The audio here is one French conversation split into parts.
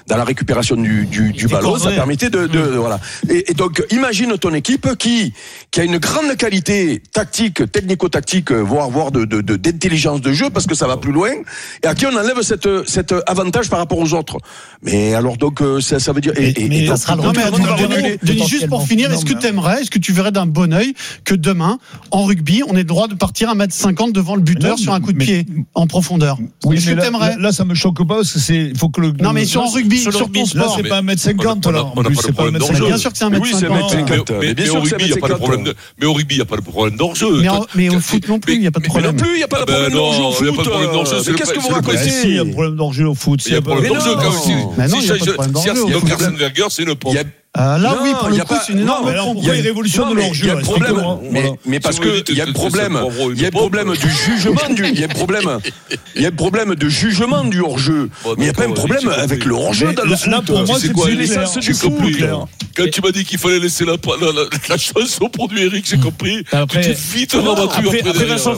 dans la récupération du ballon, ça permettait de voilà. Et donc imagine ton équipe qui a une grande qualité tactique, technico-tactique, voire d'intelligence de jeu, parce que ça va plus loin, et à qui on enlève cet avantage par rapport aux autres. Mais alors donc ça veut dire mais ça sera le Denis, juste pour finir, est-ce que tu verrais d'un bon œil que demain en rugby on ait le droit de partir 1m50 devant le buteur sur un coup de pied en profondeur? Oui, est-ce que t'aimerais? Là ça me choque pas parce que il faut que le. Non mais sur en rugby, sur ton sport, c'est pas 1m50 là. On n'a pas de problème d'enjeu. Bien sûr que c'est 1m50. Oui, c'est 1m50. Mais au rugby, il n'y a pas de problème. Mais au rugby, il n'y a pas de problème d'enjeu. Mais au foot non plus, il n'y a pas de problème. Non plus, il n'y a pas de problème d'enjeu au foot. Il n'y a pas de problème d'enjeu. Qu'est-ce que vous racontez? Il y a un problème d'enjeu au foot. Il y a un problème d'enjeu quand même. Mais non, il n'y a pas de problème d'enjeu. Si Arsène Wenger, c'est une pompe. Là oui, pour le coup, c'est une énorme. Pourquoi il révolutionne l'enjeu? Il y a un problème, mais parce que il y a un problème du jugement il y a un problème de jugement du hors-jeu. Mais il n'y a pas un problème avec le hors-jeu dans le foot. Là pour moi, c'est quoi l'essence du foot? Quand tu m'as dit qu'il fallait laisser la chance au produit Eric, j'ai compris. Tu t'es vite rabattu après Vincent.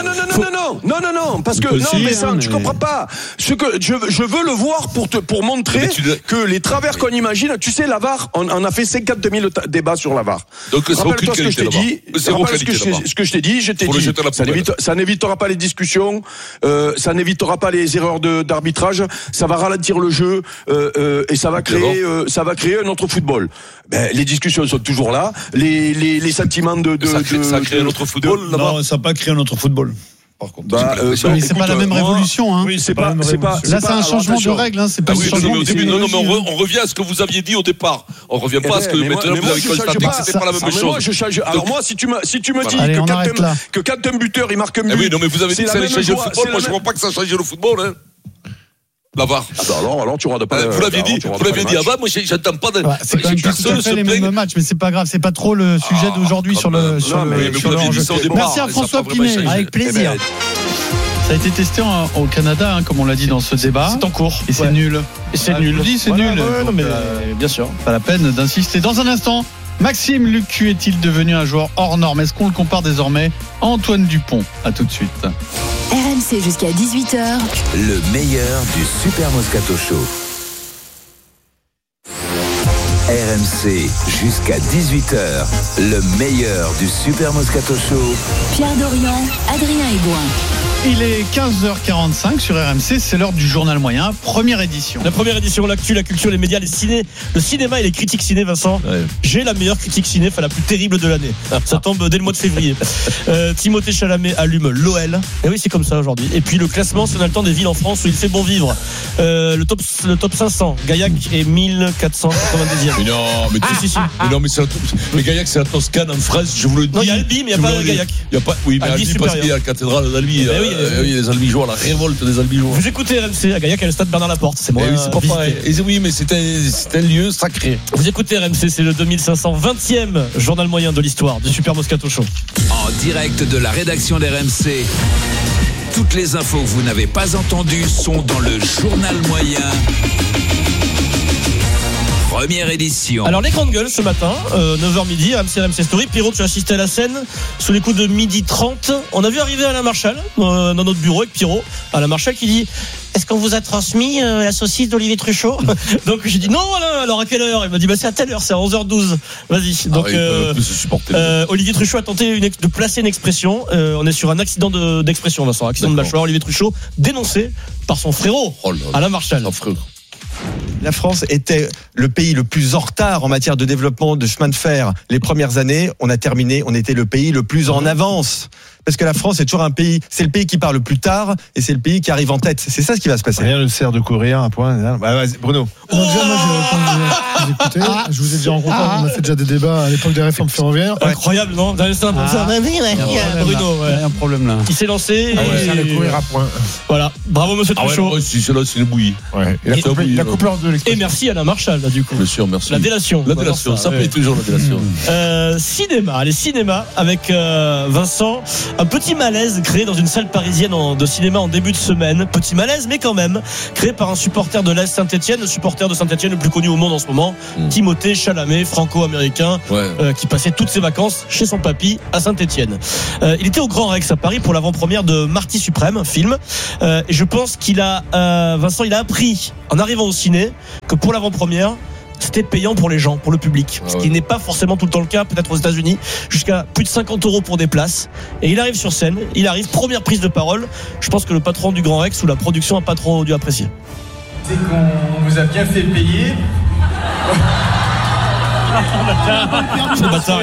Non, parce que non, mais ça, tu comprends pas. Ce que je veux le voir pour montrer que les travers qu'on imagine, tu sais, la VAR, on a fait 52 000 débats sur la VAR. Donc rappelle-toi ce que je t'ai dit. Ce que je t'ai dit, ça n'évitera pas les discussions, ça n'évitera pas les erreurs d'arbitrage, ça va ralentir le jeu et ça va créer un autre football. Ben, les discussions sont toujours là, les sentiments ça crée un autre football. Non, ça n'a pas créé un autre football. Mais c'est pas la même révolution, hein. Oui, c'est pas. Là, c'est un changement de règle, hein. C'est pas un changement. Au début, non, mais on revient à ce que vous aviez dit au départ. On revient pas à ce que maintenant vous avez constaté que c'était pas la même chose. Alors moi, si tu me dis que quand un buteur il marque mieux. Oui, non, mais vous avez dit que ça allait changer le football. Moi, je crois pas que ça change le football, hein. La VAR. Alors tu regardes pas. Vous l'aviez dit avant, moi j'attends pas de. C'est quand même pas tout à fait les mêmes matchs, mais c'est pas grave, c'est pas trop le sujet d'aujourd'hui sur le hors-jeu. Merci à François Pinet. Avec plaisir. Ça a été testé au Canada, comme on l'a dit dans ce débat. C'est en cours. Et c'est nul. Et c'est nul. C'est nul. Bien sûr. Pas la peine d'insister. Dans un instant, Maxime Lucu est-il devenu un joueur hors norme? Est-ce qu'on le compare désormais à Antoine Dupont? À tout de suite. RMC jusqu'à 18h. Le meilleur du Super Moscato Show. RMC jusqu'à 18h. Le meilleur du Super Moscato Show. Pierre Dorian, Adrien Aigouin. Il est 15h45 sur RMC, c'est l'heure du journal moyen, première édition. La première édition, l'actu, la culture, les médias, le cinéma et les critiques ciné, Vincent. Ouais. J'ai la meilleure critique ciné, la plus terrible de l'année. Ça tombe dès le mois de février. Timothée Chalamet allume l'OL. Et oui, c'est comme ça aujourd'hui. Et puis le classement, c'est dans le temps des villes en France où il fait bon vivre. Le top 500, Gaillac est 1490e. Mais non, mais si. Mais Gaillac, c'est la Toscane en France, je vous le dis. Non, il y a Albi, mais il n'y a pas Gaillac. Oui, mais Albi parce qu'il y a la cathédrale d'Albi. Oui, les Albigeois, la révolte des Albigeois. Vous écoutez RMC, à Gaillac, il y a le stade Bernard Laporte. C'est moi. Oui, c'est pas pareil. Oui, mais c'est un lieu sacré. Vous écoutez RMC, c'est le 2520e journal moyen de l'histoire du Super Moscato Show. En direct de la rédaction d'RMC. Toutes les infos que vous n'avez pas entendues sont dans le journal moyen. Première édition. Alors les grandes gueules ce matin, 9h midi, RMC Story. Pierrot, tu as assisté à la scène sous les coups de 12h30. On a vu arriver Alain Marchal dans notre bureau avec Pierrot. Alain Marchal qui dit: est-ce qu'on vous a transmis la saucisse d'Olivier Truchot? Donc j'ai dit non Alain, alors à quelle heure? Il m'a dit c'est à telle heure, c'est à 11h12. Vas-y. Donc Olivier Truchot a tenté de placer une expression. On est sur un accident d'expression, Vincent. Accident de mâchoire. Olivier Truchot dénoncé par son frérot Alain Marchal. La France était le pays le plus en retard en matière de développement de chemin de fer. Les premières années, on était le pays le plus en avance. Parce que la France est toujours un pays, c'est le pays qui part le plus tard et c'est le pays qui arrive en tête. C'est ça ce qui va se passer. Rien ne sert de courir un point. Vas-y, Bruno. Déjà, je vous ai déjà rencontré, on a fait déjà des débats à l'époque des réformes ferroviaires. Incroyable, non? Bruno, un problème là. Il s'est lancé. Et courir à point. Voilà. Bravo, monsieur Truchot. C'est une bouillie. La coupleur de l'expression. Et merci Alain Marchal, là, du coup. Bien sûr, merci. La délation. La délation, ça paye toujours la délation. Cinéma avec Vincent. Un petit malaise créé dans une salle parisienne de cinéma en début de semaine. Petit malaise, mais quand même, créé par un supporter de l'Est Saint-Etienne, le supporter de Saint-Etienne le plus connu au monde en ce moment, Timothée Chalamet, franco-américain, qui passait toutes ses vacances chez son papy à Saint-Etienne. Il était au Grand Rex à Paris pour l'avant-première de Marty Suprême, un film. Et je pense qu'il a, Vincent, il a appris en arrivant au ciné que pour l'avant-première, c'était payant pour les gens, pour le public. Ce qui n'est pas forcément tout le temps le cas, peut-être aux États-Unis, jusqu'à plus de 50 € pour des places. Et il arrive sur scène, première prise de parole. Je pense que le patron du Grand Rex ou la production n'a pas trop dû apprécier. C'est qu'on vous a bien fait payer. C'est bâtard.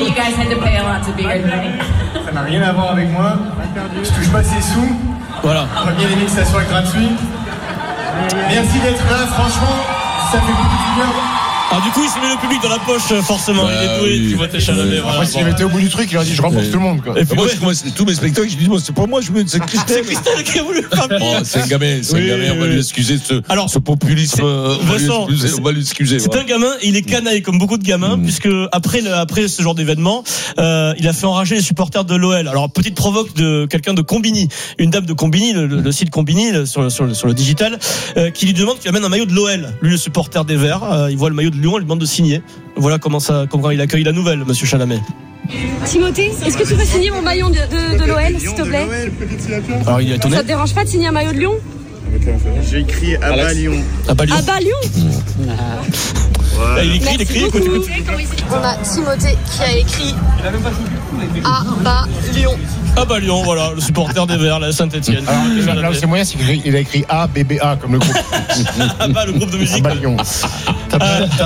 Ça n'a rien à voir avec moi. Je touche pas ces sous. Voilà. Bien aimé que ça soit gratuit. Merci d'être là, franchement, ça fait beaucoup de bien. Ah, du coup, il s'est mis le public dans la poche, forcément. Il est doué, Timothée Chalamet. Après, s'il avait été au bout du truc, il aurait dit je rembourse tout le monde. Quoi. Et puis, moi, je commence tous mes spectacles, je dis c'est pas moi, c'est Christelle. C'est Christelle qui a voulu faire c'est un gamin, on va lui excuser ce populisme. On va lui excuser. C'est un gamin, il est canaille comme beaucoup de gamins, puisque après ce genre d'événement, il a fait enrager les supporters de l'OL. Alors, petite provoque de quelqu'un de Combini, une dame de Combini, le site Combini, sur le digital, qui lui demande qu'il amène un maillot de l'OL. Lui, le supporter des Verts, il voit le maillot de Lyon, il demande de signer. Voilà comment il accueille la nouvelle, monsieur Chalamet. Timothée, est-ce que tu peux signer mon maillot de l'OL, s'il te plaît? Alors il est étonné. Ça te dérange pas de signer un maillot de Lyon? J'ai écrit à bas Lyon. À bas Lyon. Il écrit, écoute. On a Timothée qui a écrit à bas Lyon. Ah bah Lyon, voilà, le supporter des Verts, la Saint-Etienne. Là où c'est moyen, c'est qu'il a écrit ABBA comme le groupe. Ah bah le groupe de musique. Lyon. T'as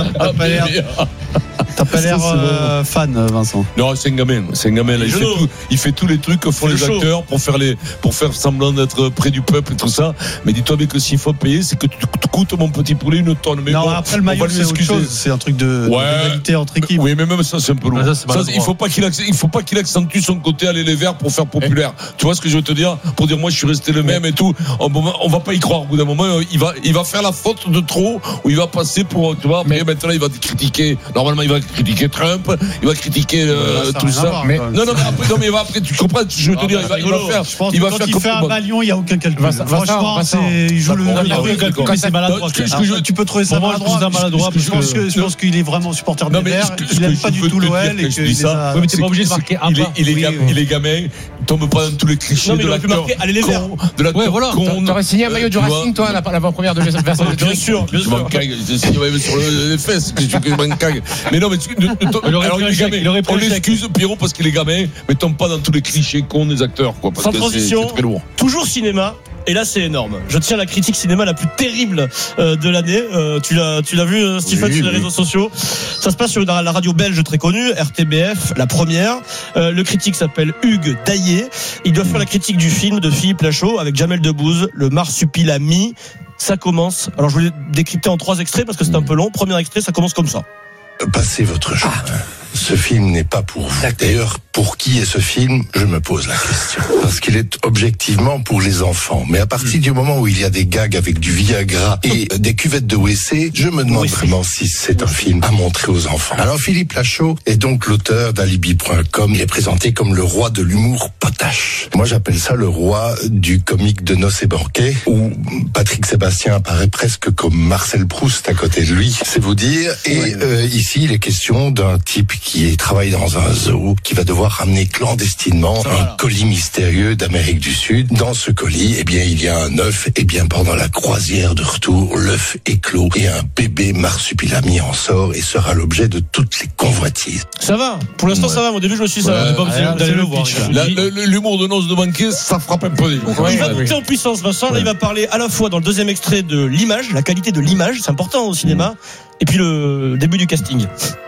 pas l'air fan, Vincent. Non, c'est un gamin. Là, il fait tous les trucs que font les acteurs pour faire semblant d'être près du peuple et tout ça. Mais dis-toi bien que s'il faut payer, c'est que tu coûtes, mon petit poulet, une tonne. Mais non, bon, après le maillot, c'est autre chose. C'est un truc de rivalité entre équipes. Oui, mais même ça, c'est un peu lourd. Il faut pas qu'il accentue son côté aller les Verts pour faire populaire. Tu vois ce que je veux te dire? Pour dire, moi, je suis resté le même et tout. On va pas y croire. Au bout d'un moment, il va faire la faute de trop, où il va passer pour, tu vois, mais maintenant, il va critiquer. Normalement, il va critiquer Trump, il va critiquer tout ça. Mais après, tu comprends, je veux te dire, il va faire. Je pense que quand il fait un balion, il n'y a aucun calcul. Franchement, il joue le calcul, mais c'est maladroit. Tu peux trouver ça maladroit. Je pense qu'il est vraiment supporter des Verts, il n'aime pas du tout l'OL et qu'il les a. Oui, mais t'es pas obligé de marquer un pas. Il est gamin, il tombe pas dans tous les clichés de l'acteur. Allez les Verts. De l'acteur con. T'aurais signé un maillot du Racing, toi, l'avant-première de Vincent. Bien sûr. Je m'en cague, j'ai signé sur les fesses, que je m'en cague. Mais non, mais alors on l'excuse Pierrot parce qu'il est gamin, mais tombe pas dans tous les clichés cons des acteurs, quoi. Sans transition, c'est très lourd. Toujours cinéma. Et là, c'est énorme. Je tiens la critique cinéma la plus terrible de l'année. Tu l'as vu, Stephen, sur les réseaux sociaux. Ça se passe sur la radio belge très connue, RTBF, la première. Le critique s'appelle Hugues Daillé. Il doit faire la critique du film de Philippe Lachaud avec Jamel Debbouze, Le Marsupilami. Ça commence. Alors, je voulais décrypter en 3 extraits parce que c'est un peu long. Premier extrait, ça commence comme ça. Passez votre chemin. Ce film n'est pas pour vous. D'ailleurs, pour qui est ce film? Je me pose la question. Parce qu'il est objectivement pour les enfants. Mais à partir du moment où il y a des gags avec du Viagra et des cuvettes de WC, je me demande vraiment si c'est un film à montrer aux enfants. Alors Philippe Lachaud est donc l'auteur d'Alibi.com. Il est présenté comme le roi de l'humour potache. Moi, j'appelle ça le roi du comique de noces et banquets, où Patrick Sébastien apparaît presque comme Marcel Proust à côté de lui. C'est vous dire. Et ici, il est question d'un type qui travaille dans un zoo, qui va devoir ramener clandestinement un colis mystérieux d'Amérique du Sud. Dans ce colis, eh bien, il y a un œuf. Et bien, pendant la croisière de retour, l'œuf éclot et un bébé marsupilami en sort et sera l'objet de toutes les convoitises. Ça va. Pour l'instant, ça va. Au début, je me suis dit, ça va. Pas d'aller le voir. L'humour de noces de banquier, ça frappe un peu. Il va monter en puissance, Vincent. Là, il va parler à la fois dans le deuxième extrait de l'image, la qualité de l'image, c'est important au cinéma, et puis le début du casting.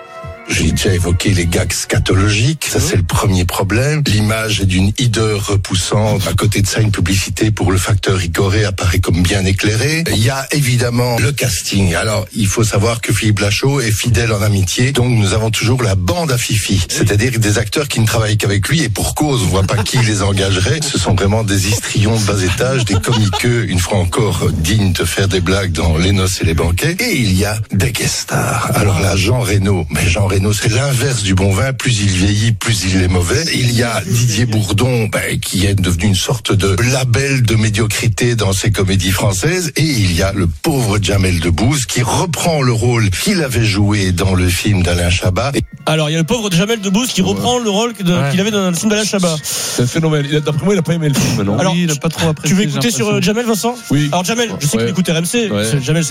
J'ai déjà évoqué les gags scatologiques, ça c'est le premier problème. L'image est d'une hideur repoussante. À côté de ça, une publicité pour le facteur Ricoré apparaît comme bien éclairée. Il y a évidemment le casting. Alors, il faut savoir que Philippe Lachaud est fidèle en amitié, donc nous avons toujours la bande à Fifi, c'est-à-dire des acteurs qui ne travaillent qu'avec lui et pour cause, on voit pas qui les engagerait. Ce sont vraiment des histrions de bas étage, des comiqueux, une fois encore dignes de faire des blagues dans Les Noces et les Banquets. Et il y a des guest stars. Alors là, Jean Reno, Reno, c'est l'inverse du bon vin. Plus il vieillit, plus il est mauvais. Il y a Didier Bourdon, qui est devenu une sorte de label de médiocrité dans ses comédies françaises. Et il y a le pauvre Jamel Debbouze qui reprend le rôle qu'il avait joué dans le film d'Alain Chabat. Alors, il y a le pauvre Jamel Debbouze qui reprend le rôle qu'il avait dans le film d'Alain Chabat. C'est un phénomène. D'après moi, il n'a pas aimé le film, non? Alors, il n'a pas trop apprécié. Tu veux écouter sur Jamel, Vincent? Oui. Alors, Jamel, je sais qu'il écoute RMC. Jamel,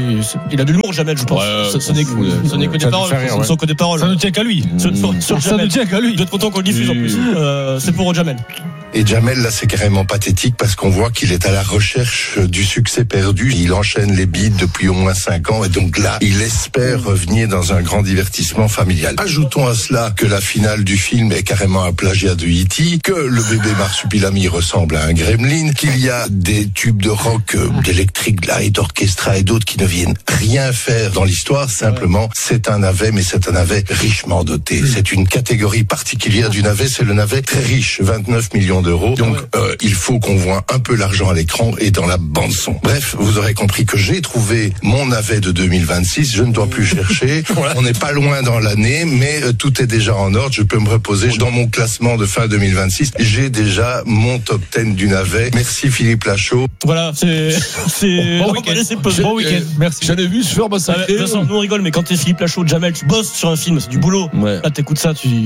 il a du lourd, Jamel, je pense. Ce n'est que des paroles. Ce ne sont que des paroles. Ça ne tient qu'à lui. Ça ne tient qu'à lui. Vous êtes content qu'on le diffuse en plus. C'est pour Jamel. Et Jamel, là, c'est carrément pathétique parce qu'on voit qu'il est à la recherche du succès perdu. Il enchaîne les bides depuis au moins 5 ans et donc là, il espère revenir dans un grand divertissement familial. Ajoutons à cela que la finale du film est carrément un plagiat de E.T., que le bébé Marsupilami ressemble à un gremlin, qu'il y a des tubes de rock, d'Electric Light Orchestra et d'autres qui ne viennent rien faire dans l'histoire. Simplement, c'est un navet, mais c'est un navet richement doté. C'est une catégorie particulière du navet, c'est le navet très riche, 29 millions d'euros. Donc, il faut qu'on voit un peu l'argent à l'écran et dans la bande son. Bref, vous aurez compris que j'ai trouvé mon navet de 2026. Je ne dois plus chercher. On n'est pas loin dans l'année, mais tout est déjà en ordre. Je peux me reposer dans mon classement de fin 2026. J'ai déjà mon top 10 du navet. Merci Philippe Lachaud. Voilà, c'est bon week-end. Merci. J'en ai vu se faire massacrer. Vincent, nous on rigole, mais quand t'es Philippe Lachaud, Jamel, tu bosses sur un film, c'est du boulot. Là, t'écoutes ça, ça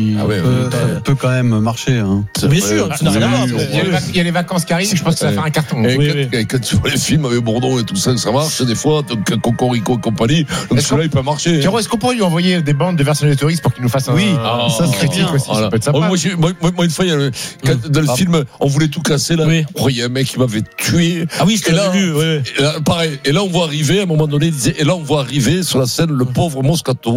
peut quand même marcher. Bien sûr, ça n'a rien à voir. Il y a les vacances qui arrivent, je pense que ça va faire un carton. Quand tu vois les films avec Bourdon et tout ça, ça marche des fois, donc Cocorico et compagnie, donc celui-là il peut marcher. Pierrot, est-ce qu'on pourrait lui envoyer des bandes de version touristes pour qu'il nous fasse un critique aussi, ça peut être sympa. Moi une fois, dans le film, on voulait tout casser là. Il y a un mec qui m'avait tué. Ah oui, je l'ai vu. Pareil. Et là on voit arriver, à un moment donné, il disait, et là on voit arriver sur la scène le pauvre Moscato.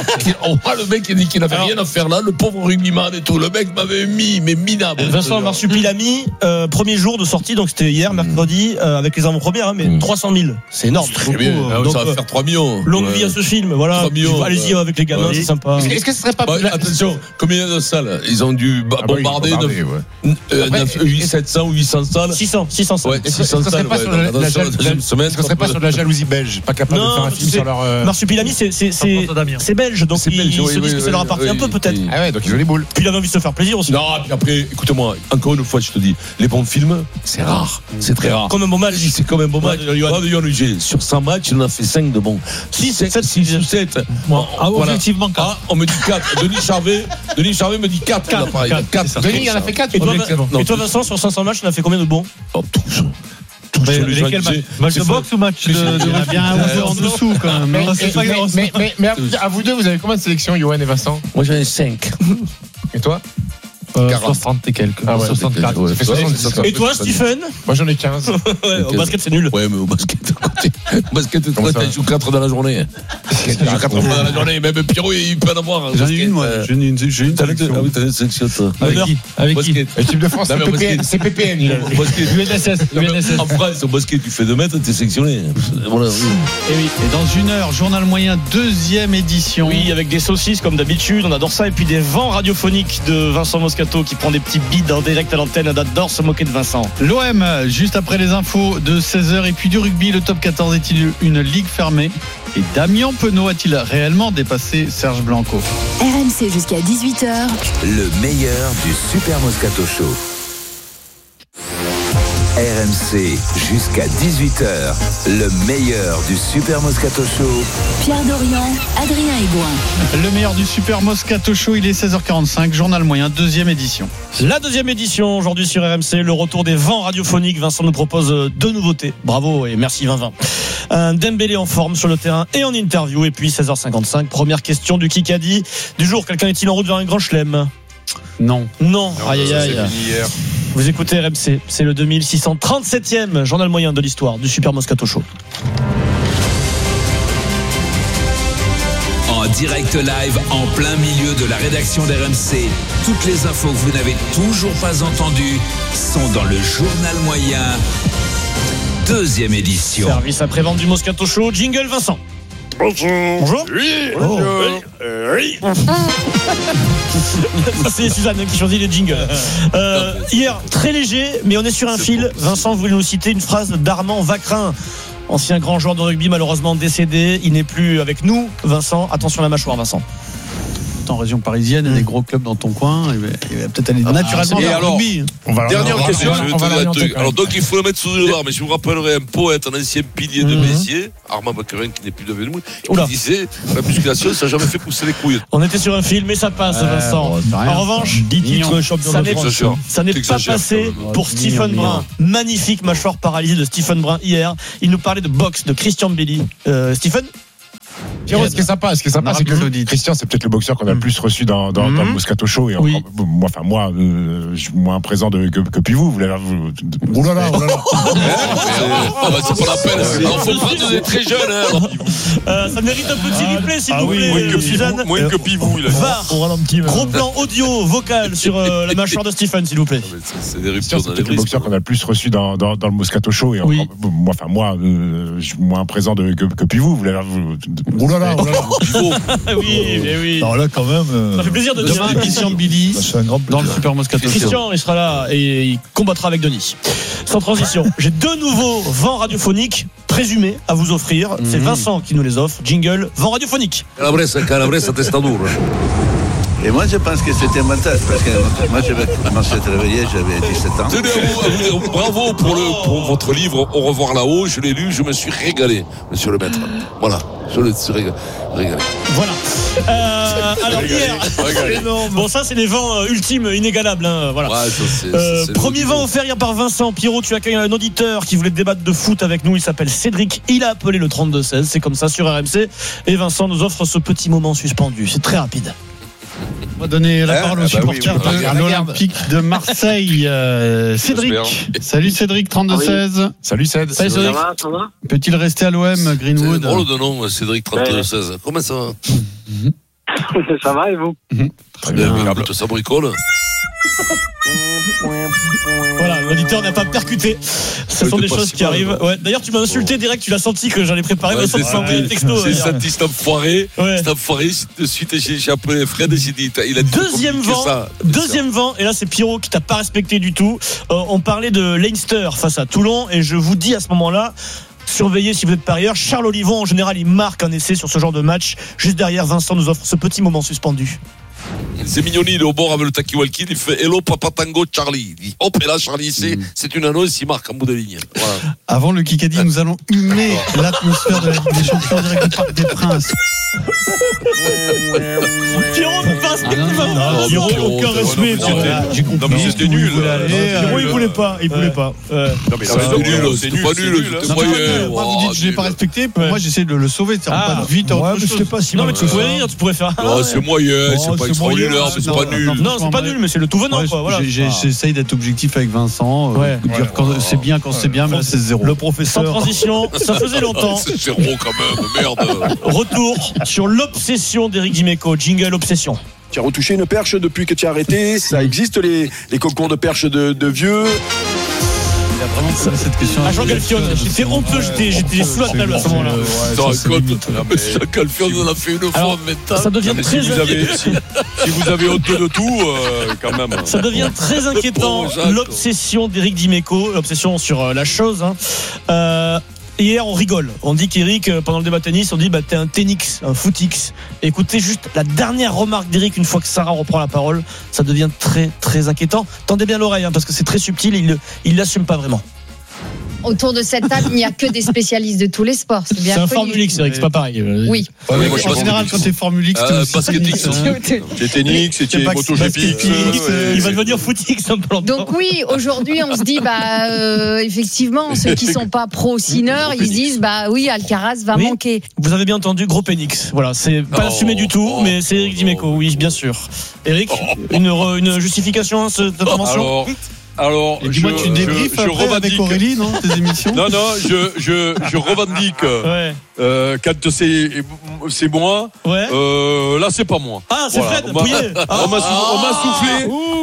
On voit le mec qui dit qu'il n'avait rien à faire là, le pauvre rugbyman et tout. Le mec m'avait mis, mais minable. Vincent Marsupilami, premier jour de sortie, donc c'était hier, mercredi, avec les avant-premières, mais 300 000. C'est énorme. Très bien. Donc, ça va faire 3 millions. Longue vie à ce film, voilà. Allez-y avec les gamins, c'est sympa. Est-ce que ce serait pas attention, combien de salles? Ils ont dû bombarder 700 ou 800 salles. 600 salles. Ouais, 600 salles. Est-ce que ce serait pas sur de la jalousie belge? Pas capable de faire un film sur leur. Marsupilami, c'est belge, donc ils se disent que ça leur appartient un peu peut-être. Ah ouais, donc ils ont les boules. Puis il avait envie de se faire plaisir aussi. Non, puis après, écoute-moi, encore une fois, je te dis, les bons films, c'est rare. C'est très rare. Comme un bon match. C'est comme un bon match. Sur 100 matchs, il en a fait 5 de bons. 6 ou 7. Objectivement 4. On me dit 4. Denis Charvet me dit 4. 4. Denis, il en a fait 4. Et toi, Vincent, sur 500 matchs, il en a fait combien de bons? Tous. Lesquels match de boxe ou match de bien en dessous quand même. Mais à vous deux, vous avez combien de sélections, Johan et Vincent? Moi j'en ai 5. Et toi? 60 et quelques. 64. Ouais. 70. Et toi, Stephen? Moi, j'en ai 15. Au basket, c'est nul. Ouais, mais au basket, tu joues 4 dans la journée. Tu joues 4 dans la journée. Même Pierrot, il peut en avoir. J'en ai une, moi. J'ai une sélection. Ah oui, t'as une sélection, toi. Avec qui? L'équipe de France, c'est PPN. UNSS. En France, au basket, tu fais 2 mètres, t'es sélectionné. Voilà. Et oui. Et dans une heure, journal moyen, 2e édition. Oui, avec des saucisses comme d'habitude. On adore ça. Et puis des vents radiophoniques de Vincent Moscato qui prend des petits bides en direct à l'antenne. On adore se moquer de Vincent. L'OM, juste après les infos de 16h. Et puis du rugby, le top 14 est-il une ligue fermée? Et Damien Penaud a-t-il réellement dépassé Serge Blanco? RMC jusqu'à 18h. Le meilleur du Super Moscato Show. RMC jusqu'à 18h. Le meilleur du Super Moscato Show. Pierre Dorian, Adrien Aigouin. Le meilleur du Super Moscato Show, il est 16h45, journal moyen, 2e édition. La 2e édition aujourd'hui sur RMC, le retour des vents radiophoniques. Vincent nous propose 2 nouveautés. Bravo et merci 20-20. Un Dembélé en forme sur le terrain et en interview. Et puis 16h55, première question du Kikadi du jour. Quelqu'un est-il en route vers un grand chelem? Non. Aïe. Vous écoutez RMC, c'est le 2637e journal moyen de l'histoire du Super Moscato Show. En direct live, en plein milieu de la rédaction d'RMC, toutes les infos que vous n'avez toujours pas entendues sont dans le journal moyen, 2e édition. Service après-vente du Moscato Show, jingle Vincent. Bonjour. Oui. Oui. C'est Suzanne qui choisit les jingles. Hier, très léger, mais on est sur un fil. Vincent, vous voulez nous citer une phrase d'Armand Vacrin, ancien grand joueur de rugby malheureusement décédé. Il n'est plus avec nous. Vincent, attention à la mâchoire, Vincent. en région parisienne, il y a des gros clubs dans ton coin. Il va peut-être aller naturellement vers le rugby. Dernière question. Alors donc il faut le mettre sous le radar, mais je vous rappellerai un poète, un ancien pilier de Messier, Armand Baccarin, qui n'est plus devenu nous, qui disait la musculation, ça n'a jamais fait pousser les couilles. On était sur un film, mais ça passe, Vincent. En revanche, 10 titres champion de France. Ça n'est pas passé pour Stephen Brun. Magnifique mâchoire paralysée de Stephen Brun hier. Il nous parlait de boxe de Christian Belli. Stephen? Pierrot, ce qui est sympa, c'est que Christian, c'est peut-être le boxeur qu'on a le plus reçu dans le Moscato Show. Et oui. moi, je suis moins présent que puis vous. Oh là là. C'est pas la peine. Faut prendre des très jeunes. Ça mérite un petit replay, s'il vous plaît, Suzanne. Moins que Pivou. VAR. Gros plan audio, vocal sur la mâchoire de Stephen, s'il vous plaît. C'est des ruptures. C'est peut-être le boxeur qu'on a le plus reçu dans le Moscato Show. Et moi, je suis moins présent que puis vous. Oh là là. Oui. Alors là, quand même. Ça fait plaisir de dire Christian Billy dans le Super Moscato. Christian, il sera là et il combattra avec Denis. Sans transition, j'ai 2 nouveaux vents radiophoniques présumés à vous offrir. C'est Vincent qui nous les offre. Jingle, vent radiophonique. Calabresa Testadur. Et moi, je pense que c'était un montage, parce que moi, j'avais commencé à travailler, j'avais 17 ans. Bravo pour votre livre Au revoir là-haut. Je l'ai lu, je me suis régalé, monsieur le maître. Voilà, je me suis régalé. Voilà. Alors hier, bon, ça c'est les vents ultimes, inégalables. Voilà. Ouais, ça, premier vent offert hier par Vincent. Pierrot, tu accueilles un auditeur qui voulait débattre de foot avec nous. Il s'appelle Cédric. Il a appelé le 32-16. C'est comme ça sur RMC. Et Vincent nous offre ce petit moment suspendu. C'est très rapide. On va donner la parole aux supporters de l'Olympique de Marseille. Cédric. Salut Cédric, 32-16. Salut Cédric. Ça va. Peut-il rester à l'OM, Greenwood? C'est drôle de nom, Cédric, 32-16. Comment ça va? Ça va et vous? Très bien, tout ça bricole. Voilà, l'auditeur n'a pas percuté. Ce sont des choses qui arrivent. Ouais. D'ailleurs, tu m'as insulté direct, tu l'as senti que j'allais préparer. Ouais, c'est envoyé un texto. J'ai senti cet enfoiré. De suite, j'ai appelé Fred et j'ai dit il a dit deuxième vent. Et là, c'est Pierrot qui t'a pas respecté du tout. On parlait de Leinster face à Toulon. Et je vous dis à ce moment-là, surveillez si vous êtes parieur. Charles Olivon, en général, il marque un essai sur ce genre de match. Juste derrière, Vincent nous offre ce petit moment suspendu. C'est Mignoni, il est au bord avec le Taki-Walkie, il fait Hello Papa Tango Charlie. Il dit hop, et là Charlie c'est une annonce, il marque en bout de ligne. Voilà. Avant le Kikadi, nous allons humer l'atmosphère de la Ligue des Champions direct du Parc des Princes. Pierrot ne passe pas. Pierrot, aucun respect. J'ai compris. Non, mais c'était nul. Pierrot, il voulait pas. Non, mais c'est pas nul. Moi, vous dites que je l'ai pas respecté. Pour moi, j'essaie de le sauver. Pas vite. C'était pas si mal. Non, mais tu pourrais faire. C'est moyen, c'est pas extraordinaire, mais c'est pas nul. Non, c'est pas nul, mais c'est le tout venant. J'essaye d'être objectif avec Vincent. Dire quand c'est bien, mais là, c'est zéro. Le professeur. Sans transition, ça faisait longtemps. C'est zéro quand même, merde. Retour sur l'obsession d'Éric Dimeco. Jingle obsession. Tu as retouché une perche depuis que tu as arrêté. Ça existe les concours de perche de vieux. Il a vraiment posé cette question. Jean Galfion, j'étais honteux, j'étais sous la table à ce moment-là. Jean Galfion, on en a fait une fois maintenant. Ça devient très inquiétant. Si vous avez honte de tout, quand même. Ça devient très inquiétant. L'obsession d'Éric Dimeco, l'obsession sur la chose. Hier, on rigole. On dit qu'Éric, pendant le débat tennis, on dit t'es un tenix, un footix. Écoutez juste la dernière remarque d'Éric une fois que Sarah reprend la parole. Ça devient très, très inquiétant. Tendez bien l'oreille, parce que c'est très subtil. Il l'assume pas vraiment. Autour de cette table, il n'y a que des spécialistes de tous les sports. C'est bien. C'est un Formule X, Eric, c'est pas pareil. Oui. En général, quand t'es Formule X, c'est tennis, c'est MotoGP. Il va devenir footix un peu longtemps. Donc oui, aujourd'hui, on se dit, effectivement, ceux qui sont pas pro-sinners, ils se disent, oui, Alcaraz va manquer. Vous avez bien entendu, gros pénix. Voilà, c'est pas assumé du tout, mais c'est Éric Dimeco, oui, bien sûr. Eric, une justification à cette intervention? Alors, dis-moi, tu débriefes après avec Aurélie, non, tes émissions? Non, je revendique. Quand c'est moi, là c'est pas moi. Ah, c'est Fred Pouillet. On m'a soufflé.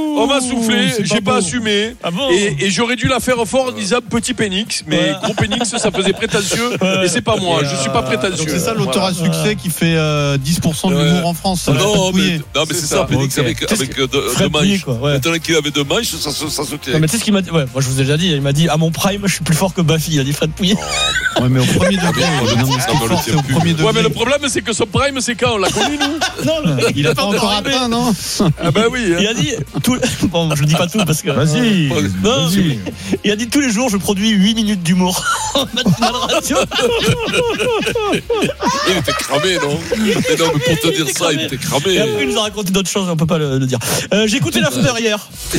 On m'a soufflé, j'ai pas assumé. Ah bon et j'aurais dû la faire fort en disant petit pénix, mais gros pénix, ça faisait prétentieux. Et c'est pas moi, je suis pas prétentieux. Donc c'est ça l'auteur à succès qui fait 10% de l'humour en France. Non, mais c'est ça, pénix avec deux manches. Maintenant qu'il avait deux manches, ça se tient. Mais tu sais ce qu'il m'a dit? Ouais, moi je vous ai déjà dit, il m'a dit à mon prime, je suis plus fort que Baffy, il a dit Fred Pouillet. Ouais, mais au premier degré. Ouais, mais le problème, c'est que son prime, c'est quand on l'a connu, nous. Non, il a pas encore atteint, non? Ah ben oui. Il a dit bon, je dis pas tout parce que. Vas-y. Non, il a dit tous les jours, je produis 8 minutes d'humour en matinale radio. Il était cramé, non? Mais non, mais pour te dire ça, il était cramé. Et après, il nous a raconté d'autres choses, on peut pas le dire. J'ai écouté l'after hier.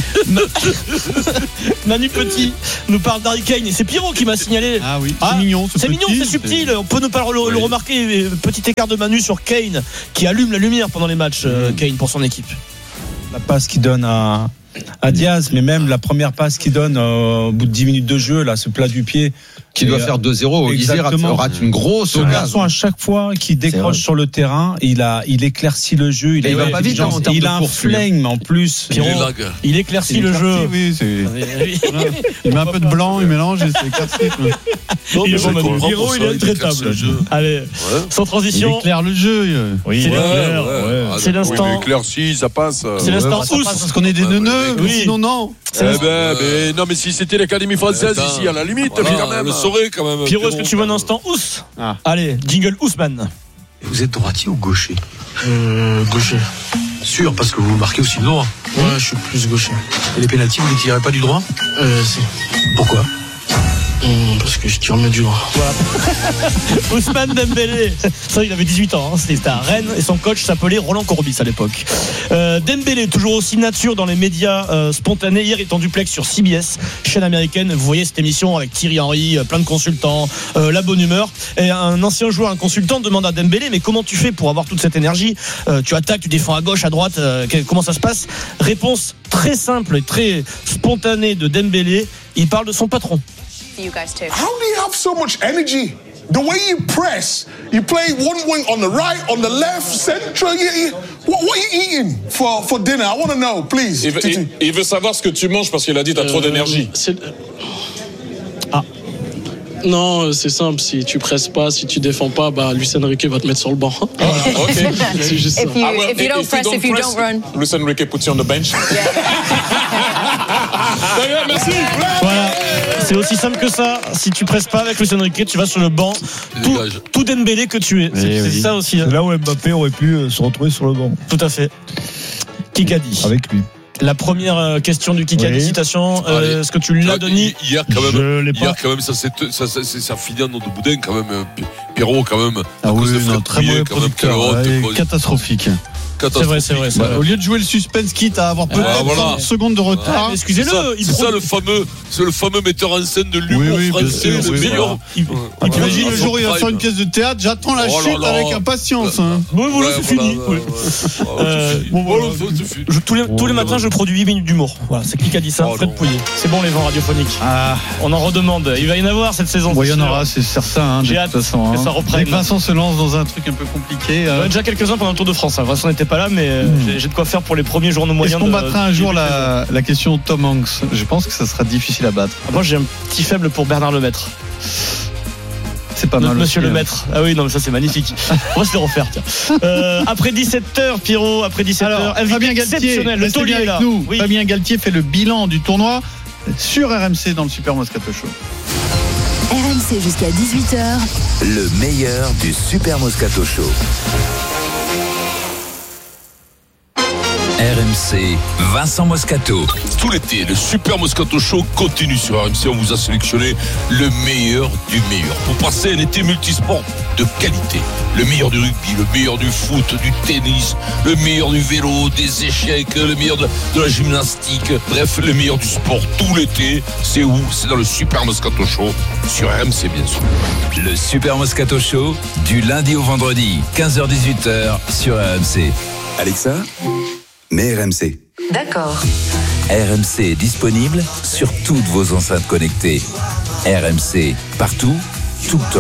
Manu Petit nous parle d'Harry Kane et c'est Pierrot qui m'a signalé. Ah oui, c'est mignon. C'est mignon, c'est subtil. On peut ne pas le remarquer. Petit écart de Manu sur Kane qui allume la lumière pendant les matchs. Kane pour son équipe. La passe qu'il donne à Diaz, mais même la première passe qu'il donne au bout de 10 minutes de jeu, là, ce plat du pied. Qui doit faire 2-0. Olivier rate une grosse. Ce garçon, à chaque fois qu'il décroche sur le terrain, il éclaircit le jeu. Il va pas vite en termes de course. Il a un flegme en plus. Il éclaircit le jeu. Oui, il met un peu de blanc, il mélange et c'est éclairci. Pierrot, il est intraitable. Allez, sans transition. Il éclaire le jeu. Oui, c'est l'instant. Il éclairci, ça passe. C'est l'instant Ous. Parce qu'on est des neuneux, sinon non. Non, mais si c'était l'Académie française ici, à la limite, quand même. Quand même. Pierrot, est-ce que tu veux un instant Ous? Allez, jingle Ousmane. Vous êtes droitier ou gaucher? Gaucher. Sûr, parce que vous marquez aussi de droit. Ouais, je suis plus gaucher. Et les pénaltys, vous les tirez pas du droit? Si. Pourquoi? Parce que je tire mieux du droit. Voilà. Ousmane Dembélé. Ça, il avait 18 ans. C'était à Rennes et son coach s'appelait Roland Courbis à l'époque. Dembélé, toujours aussi nature dans les médias spontanés. Hier, il est en duplex sur CBS, chaîne américaine. Vous voyez cette émission avec Thierry Henry, plein de consultants, la bonne humeur. Et un ancien joueur, un consultant, demande à Dembélé, mais comment tu fais pour avoir toute cette énergie? Tu attaques, tu défends à gauche, à droite. Comment ça se passe? Réponse très simple et très spontanée de Dembélé. Il parle de son patron. You guys too. How do you have so much energy? The way you press, you play one wing on the right, on the left, central. What are you eating for dinner? I want to know, please. Il veut savoir ce que tu manges parce qu'il a dit t'as trop d'énergie. Non, c'est simple. Si tu presses pas, si tu défends pas, Luis Enrique va te mettre sur le banc. Ok. C'est juste ça. If you don't press, if you don't run. Luis Enrique puts you on the bench. Merci. Voilà. C'est aussi simple que ça. Si tu presses pas avec Luis Enrique, tu vas sur le banc. Tout Dembélé que tu es. C'est ça aussi. C'est là où Mbappé aurait pu se retrouver sur le banc. Tout à fait. Kikadi. Avec lui. La première question du Kikadi, citation. Est-ce que tu l'as, Denis? Hier, quand même, ça finit en nom de boudin, quand même. Pierrot, quand même. Ah oui, très mauvais producteur. Catastrophique. C'est vrai. Au lieu de jouer le suspense, quitte à avoir peut-être 30 secondes de retard. Excusez-le. C'est ça le fameux metteur en scène de l'humour français, le meilleur. Imagine le jour où il va faire une pièce de théâtre, j'attends la chute avec impatience. Bon, voilà, c'est fini. Tous les matins, je produis 8 minutes d'humour. Voilà, c'est qui a dit ça? Fred Pouillet. C'est bon, les vents radiophoniques. On en redemande. Il va y en avoir cette saison. Il y en aura, c'est certain. J'ai hâte que ça reprenne. Vincent se lance dans un truc un peu compliqué. Il y en a déjà quelques-uns pendant le Tour de France. Vincent n'était pas là, mais j'ai de quoi faire pour les premiers journaux moyens. Est-ce qu'on battra un jour la question Tom Hanks? Je pense que ça sera difficile à battre. Moi, j'ai un petit faible pour Bernard Lemaître. C'est pas mal. Monsieur Lemaître. Ah oui, non, mais ça, c'est magnifique. On va se les refaire, tiens. Après 17h, Pierrot, après 17h. Alors, Fabien Galtier, le taulier est là. Oui. Fabien Galtier fait le bilan du tournoi sur RMC dans le Super Moscato Show. RMC jusqu'à 18h. Le meilleur du Super Moscato Show. RMC, Vincent Moscato. Tout l'été, le Super Moscato Show continue sur RMC. On vous a sélectionné le meilleur du meilleur pour passer un été multisport de qualité. Le meilleur du rugby, le meilleur du foot, du tennis, le meilleur du vélo, des échecs, le meilleur de la gymnastique. Bref, le meilleur du sport tout l'été. C'est où? C'est dans le Super Moscato Show sur RMC, bien sûr. Le Super Moscato Show, du lundi au vendredi, 15h-18h sur RMC. Alexa, mets RMC. D'accord. RMC est disponible sur toutes vos enceintes connectées. RMC, partout, tout le temps.